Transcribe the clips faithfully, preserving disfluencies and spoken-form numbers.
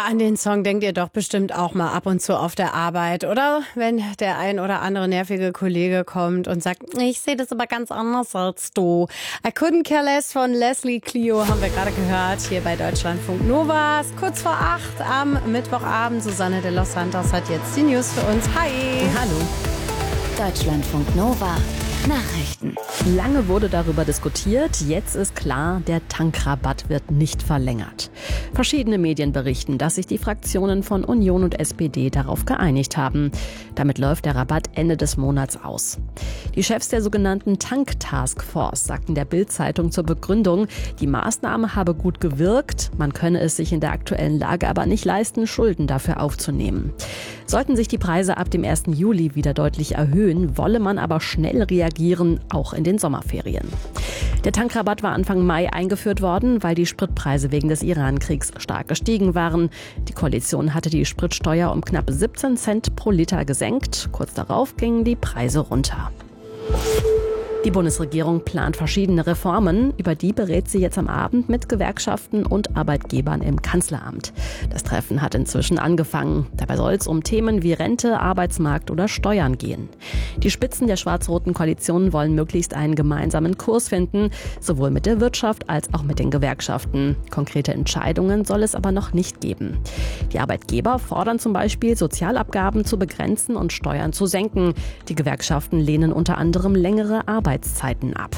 An den Song denkt ihr doch bestimmt auch mal ab und zu auf der Arbeit, oder? Wenn der ein oder andere nervige Kollege kommt und sagt, ich sehe das aber ganz anders als du. I Couldn't Care Less von Leslie Clio haben wir gerade gehört, hier bei Deutschlandfunk Nova. Kurz vor acht am Mittwochabend. Susanne de los Santos hat jetzt die News für uns. Hi! Hallo. Deutschlandfunk Nova. Nachrichten. Lange wurde darüber diskutiert. Jetzt ist klar, der Tankrabatt wird nicht verlängert. Verschiedene Medien berichten, dass sich die Fraktionen von Union und S P D darauf geeinigt haben. Damit läuft der Rabatt Ende des Monats aus. Die Chefs der sogenannten Tank-Task-Force sagten der Bild-Zeitung zur Begründung, die Maßnahme habe gut gewirkt, man könne es sich in der aktuellen Lage aber nicht leisten, Schulden dafür aufzunehmen. Sollten sich die Preise ab dem ersten Juli wieder deutlich erhöhen, wolle man aber schnell reagieren, auch in den Sommerferien. Der Tankrabatt war Anfang Mai eingeführt worden, weil die Spritpreise wegen des Iran-Kriegs stark gestiegen waren. Die Koalition hatte die Spritsteuer um knapp siebzehn Cent pro Liter gesenkt. Kurz darauf gingen die Preise runter. Die Bundesregierung plant verschiedene Reformen. Über die berät sie jetzt am Abend mit Gewerkschaften und Arbeitgebern im Kanzleramt. Das Treffen hat inzwischen angefangen. Dabei soll es um Themen wie Rente, Arbeitsmarkt oder Steuern gehen. Die Spitzen der schwarz-roten Koalition wollen möglichst einen gemeinsamen Kurs finden, sowohl mit der Wirtschaft als auch mit den Gewerkschaften. Konkrete Entscheidungen soll es aber noch nicht geben. Die Arbeitgeber fordern zum Beispiel, Sozialabgaben zu begrenzen und Steuern zu senken. Die Gewerkschaften lehnen unter anderem längere Arbeitszeiten ab.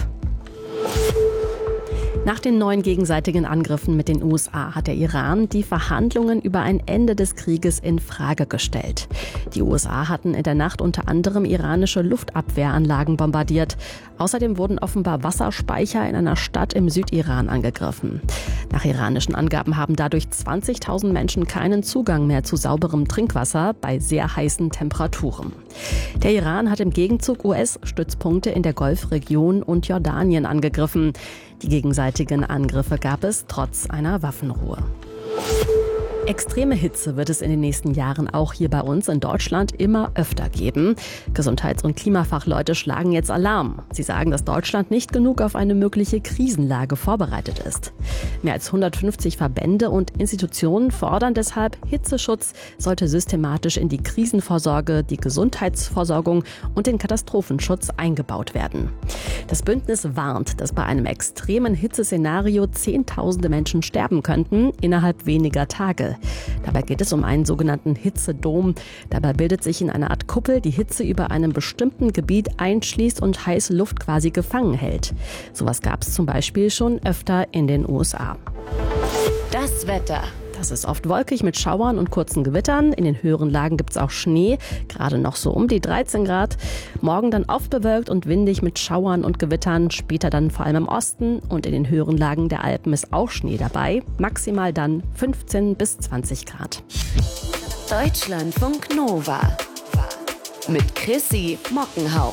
Nach den neuen gegenseitigen Angriffen mit den U S A hat der Iran die Verhandlungen über ein Ende des Krieges in Frage gestellt. Die U S A hatten in der Nacht unter anderem iranische Luftabwehranlagen bombardiert. Außerdem wurden offenbar Wasserspeicher in einer Stadt im Südiran angegriffen. Nach iranischen Angaben haben dadurch zwanzigtausend Menschen keinen Zugang mehr zu sauberem Trinkwasser bei sehr heißen Temperaturen. Der Iran hat im Gegenzug U S-Stützpunkte in der Golfregion und Jordanien angegriffen. Die gegenseitigen Angriffe gab es trotz einer Waffenruhe. Extreme Hitze wird es in den nächsten Jahren auch hier bei uns in Deutschland immer öfter geben. Gesundheits- und Klimafachleute schlagen jetzt Alarm. Sie sagen, dass Deutschland nicht genug auf eine mögliche Krisenlage vorbereitet ist. Mehr als hundertfünfzig Verbände und Institutionen fordern deshalb, Hitzeschutz sollte systematisch in die Krisenvorsorge, die Gesundheitsversorgung und den Katastrophenschutz eingebaut werden. Das Bündnis warnt, dass bei einem extremen Hitzeszenario Zehntausende Menschen sterben könnten innerhalb weniger Tage. Dabei geht es um einen sogenannten Hitzedom. Dabei bildet sich in einer Art Kuppel die Hitze über einem bestimmten Gebiet einschließt und heiße Luft quasi gefangen hält. Sowas gab es zum Beispiel schon öfter in den U S A. Das Wetter. Das ist oft wolkig mit Schauern und kurzen Gewittern. In den höheren Lagen gibt es auch Schnee, gerade noch so um die dreizehn Grad. Morgen dann oft bewölkt und windig mit Schauern und Gewittern. Später dann vor allem im Osten und in den höheren Lagen der Alpen ist auch Schnee dabei. Maximal dann fünfzehn bis zwanzig Grad. Deutschlandfunk Nova mit Chrissy Mockenhaupt.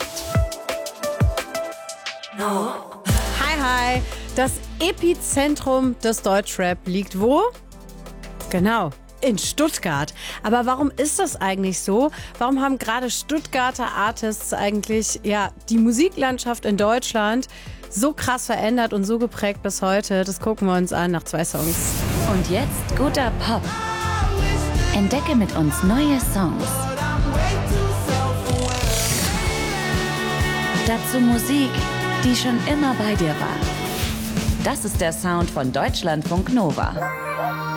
No. Hi, hi. Das Epizentrum des Deutschrap liegt wo? Genau, in Stuttgart. Aber warum ist das eigentlich so? Warum haben gerade Stuttgarter Artists eigentlich ja die Musiklandschaft in Deutschland so krass verändert und so geprägt bis heute? Das gucken wir uns an nach zwei Songs. Und jetzt guter Pop. Entdecke mit uns neue Songs. Dazu Musik, die schon immer bei dir war. Das ist der Sound von Deutschlandfunk Nova.